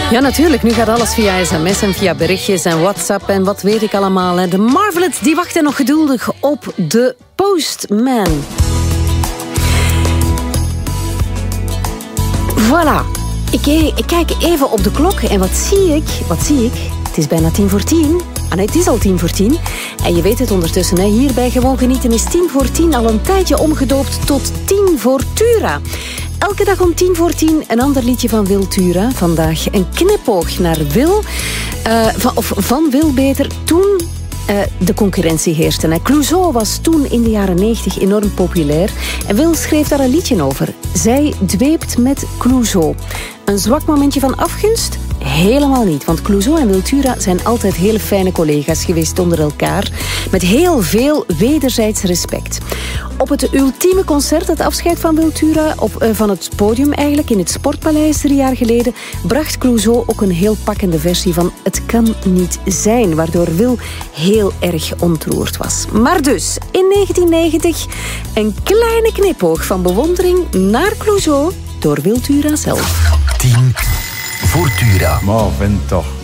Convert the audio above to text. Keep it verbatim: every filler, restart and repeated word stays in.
Ja, natuurlijk. Nu gaat alles via sms en via berichtjes en WhatsApp en wat weet ik allemaal. En de Marvelettes die wachten nog geduldig op de postman. Voilà. Ik, ik kijk even op de klok en wat zie ik? Wat zie ik? Het is bijna tien voor tien. Ah nee, het is al tien voor tien. En je weet het ondertussen, hè, hier bij Gewoon Genieten is tien voor tien al een tijdje omgedoopt tot tien voor Tura. Elke dag om tien voor tien een ander liedje van Wil Tura. Vandaag een knipoog naar Wil. Uh, van, of van Wil beter. Toen uh, de concurrentie heerste. Hè. Clouseau was toen in de jaren negentig enorm populair. En Wil schreef daar een liedje over. Zij dweept met Clouseau. Een zwak momentje van afgunst? Helemaal niet, want Clouseau en Wil Tura zijn altijd hele fijne collega's geweest onder elkaar, met heel veel wederzijds respect. Op het ultieme concert, het afscheid van Wil Tura, op, uh, van het podium eigenlijk, in het Sportpaleis drie jaar geleden, bracht Clouseau ook een heel pakkende versie van Het kan niet zijn, waardoor Wil heel erg ontroerd was. Maar dus, in negentien negentig, een kleine knipoog van bewondering naar Clouseau door Wil Tura zelf. tien voor Tura. Maar vind toch.